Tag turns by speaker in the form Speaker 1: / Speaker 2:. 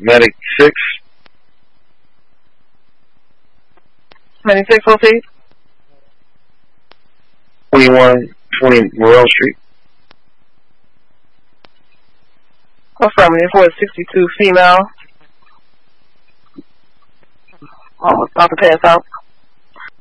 Speaker 1: Medic 6.
Speaker 2: 96, proceed.
Speaker 1: 2120 Morrell Street.
Speaker 2: Affirmative for 62 female. Almost about to pass out.